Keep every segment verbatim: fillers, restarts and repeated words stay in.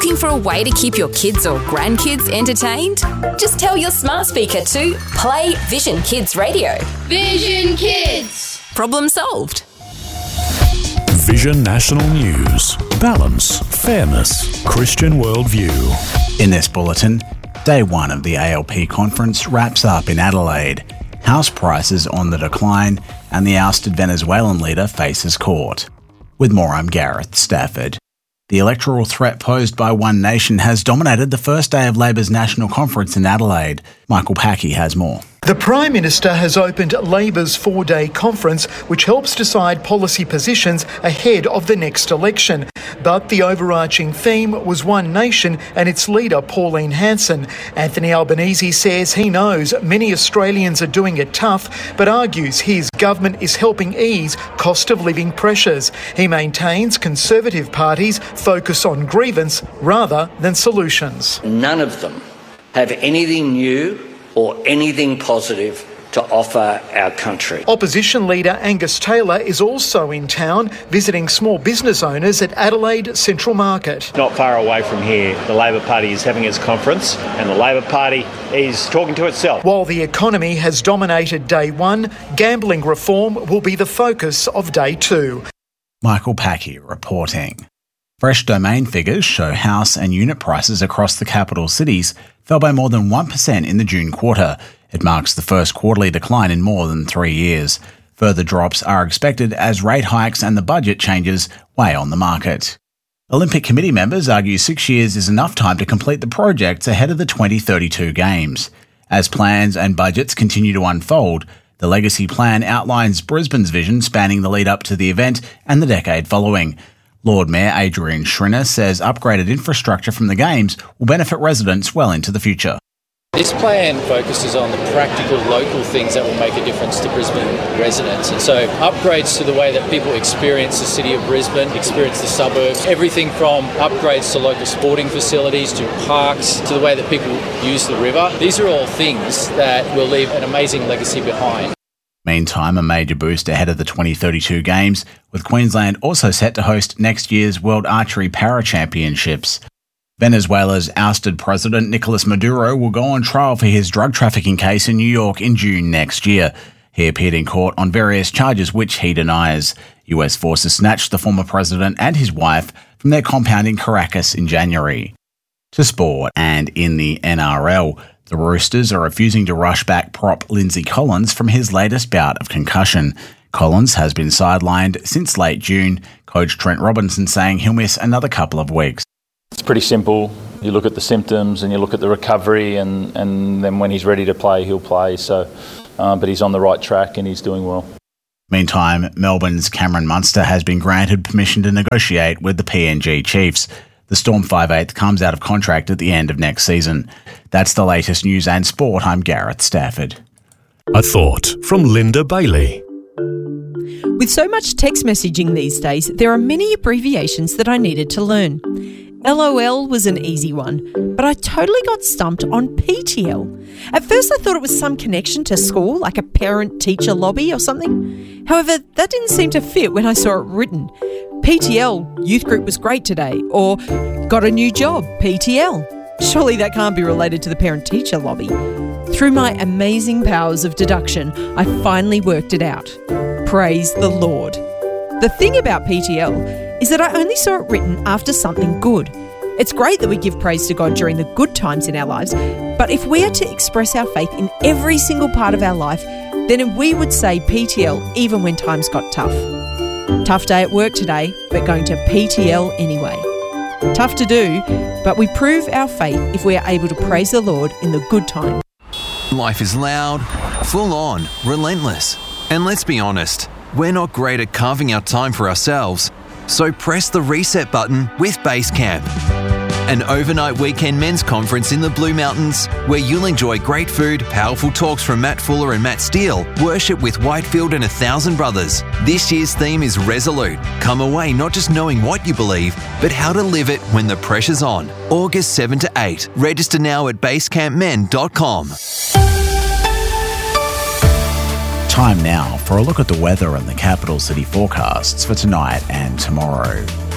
Looking for a way to keep your kids or grandkids entertained? Just tell your smart speaker to play Vision Kids Radio. Vision Kids! Problem solved. Vision National News. Balance, fairness, Christian worldview. In this bulletin, day one of the A L P conference wraps up in Adelaide. House prices on the decline and the ousted Venezuelan leader faces court. With more, I'm Gareth Stafford. The electoral threat posed by One Nation has dominated the first day of Labor's national conference in Adelaide. Michael Packey has more. The Prime Minister has opened Labor's four-day conference, which helps decide policy positions ahead of the next election. But the overarching theme was One Nation and its leader, Pauline Hanson. Anthony Albanese says he knows many Australians are doing it tough, but argues his government is helping ease cost of living pressures. He maintains Conservative parties focus on grievance rather than solutions. None of them have anything new or anything positive to offer our country. Opposition leader Angus Taylor is also in town, visiting small business owners at Adelaide Central Market. Not far away from here, the Labor Party is having its conference and the Labor Party is talking to itself. While the economy has dominated day one, gambling reform will be the focus of day two. Michael Packey reporting. Fresh domain figures show house and unit prices across the capital cities fell by more than one percent in the June quarter. It marks the first quarterly decline in more than three years. Further drops are expected as rate hikes and the budget changes weigh on the market. Olympic Committee members argue six years is enough time to complete the projects ahead of the twenty thirty-two Games. As plans and budgets continue to unfold, the Legacy Plan outlines Brisbane's vision spanning the lead up to the event and the decade following. Lord Mayor Adrian Schrinner says upgraded infrastructure from the Games will benefit residents well into the future. This plan focuses on the practical local things that will make a difference to Brisbane residents. And so upgrades to the way that people experience the city of Brisbane, experience the suburbs, everything from upgrades to local sporting facilities, to parks, to the way that people use the river. These are all things that will leave an amazing legacy behind. Meantime, a major boost ahead of the twenty thirty-two Games, with Queensland also set to host next year's World Archery Para Championships. Venezuela's ousted president Nicolas Maduro will go on trial for his drug trafficking case in New York in June next year. He appeared in court on various charges which he denies. U S forces snatched the former president and his wife from their compound in Caracas in January. To sport, and in the N R L, the Roosters are refusing to rush back prop Lindsay Collins from his latest bout of concussion. Collins has been sidelined since late June, coach Trent Robinson saying he'll miss another couple of weeks. It's pretty simple. You look at the symptoms and you look at the recovery, and, and then when he's ready to play, he'll play. So, um, but he's on the right track and he's doing well. Meantime, Melbourne's Cameron Munster has been granted permission to negotiate with the P N G Chiefs. The Storm five eighth comes out of contract at the end of next season. That's the latest news and sport. I'm Gareth Stafford. A thought from Linda Bailey. With so much text messaging these days, there are many abbreviations that I needed to learn. LOL was an easy one, but I totally got stumped on P T L. At first I thought it was some connection to school, like a parent-teacher lobby or something. However, that didn't seem to fit when I saw it written. P T L, youth group was great today, or got a new job, P T L. Surely that can't be related to the parent-teacher lobby. Through my amazing powers of deduction, I finally worked it out. Praise the Lord. The thing about P T L is that I only saw it written after something good. It's great that we give praise to God during the good times in our lives, but if we are to express our faith in every single part of our life, then we would say P T L even when times got tough. Tough day at work today, but going to P T L anyway. Tough to do, but we prove our faith if we are able to praise the Lord in the good times. Life is loud, full on, relentless. And let's be honest, we're not great at carving out time for ourselves. So press the reset button with Basecamp, an overnight weekend men's conference in the Blue Mountains where you'll enjoy great food, powerful talks from Matt Fuller and Matt Steele, worship with Whitefield and a thousand brothers. This year's theme is Resolute. Come away not just knowing what you believe, but how to live it when the pressure's on. August seventh to eighth. Register now at basecamp men dot com. Time now for a look at the weather and the capital city forecasts for tonight and tomorrow.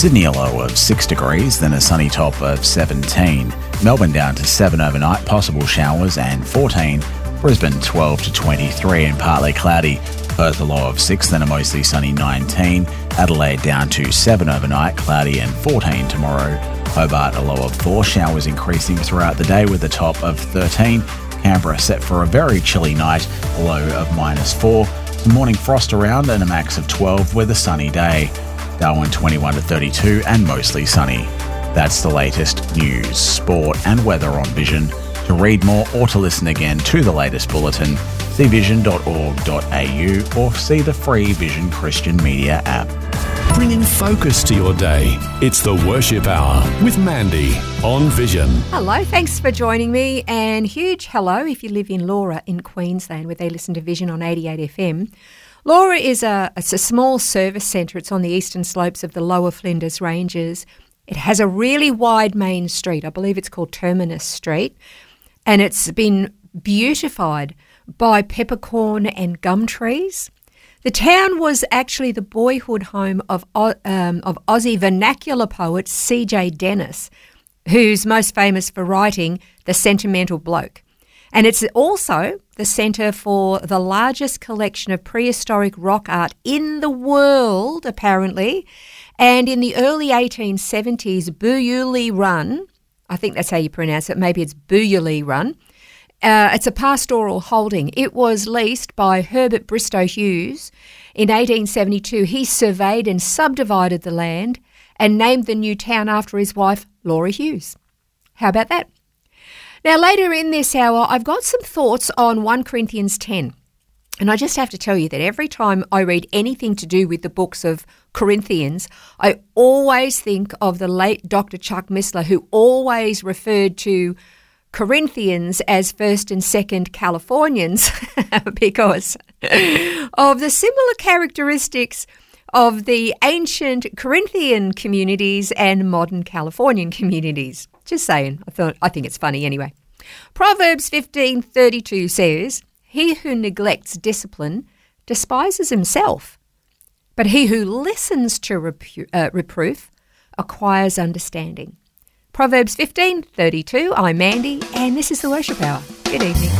Sydney a low of six degrees, then a sunny top of seventeen. Melbourne down to seven overnight, possible showers, and fourteen. Brisbane twelve to twenty-three and partly cloudy. Perth a low of six, then a mostly sunny nineteen. Adelaide down to seven overnight, cloudy, and fourteen tomorrow. Hobart a low of four, showers increasing throughout the day with a top of thirteen. Canberra set for a very chilly night, a low of minus four. Some morning frost around and a max of twelve with a sunny day. Darwin twenty-one to thirty-two and mostly sunny. That's the latest news, sport and weather on Vision. To read more or to listen again to the latest bulletin, see vision dot org dot a u or see the free Vision Christian Media app. Bringing focus to your day. It's the Worship Hour with Mandy on Vision. Hello, thanks for joining me, and huge hello if you live in Laura in Queensland where they listen to Vision on eighty-eight F M. Laura is a, it's a small service centre. It's on the eastern slopes of the Lower Flinders Ranges. It has a really wide main street. I believe it's called Terminus Street, and it's been beautified by peppercorn and gum trees. The town was actually the boyhood home of um, of Aussie vernacular poet C J Dennis, who's most famous for writing The Sentimental Bloke. And it's also the centre for the largest collection of prehistoric rock art in the world, apparently. And in the early eighteen seventies, Booyuli Run, I think that's how you pronounce it, maybe it's Booyuli Run, uh, it's a pastoral holding. It was leased by Herbert Bristow Hughes. In eighteen seventy-two, he surveyed and subdivided the land and named the new town after his wife, Laura Hughes. How about that? Now, later in this hour, I've got some thoughts on First Corinthians ten. And I just have to tell you that every time I read anything to do with the books of Corinthians, I always think of the late Doctor Chuck Missler, who always referred to Corinthians as first and second Californians because of the similar characteristics of the ancient Corinthian communities and modern Californian communities. Just saying. I thought I think it's funny anyway. Proverbs fifteen thirty-two says, "He who neglects discipline despises himself, but he who listens to repu- uh, reproof acquires understanding." Proverbs fifteen thirty-two. I'm Mandy, and this is the Worship Hour. Good evening.